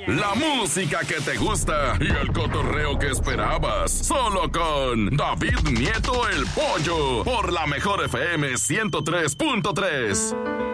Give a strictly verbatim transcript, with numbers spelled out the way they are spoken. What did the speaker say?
la música que te gusta y el cotorreo que esperabas. Solo con David Nieto el Pollo por la Mejor F M ciento tres punto tres.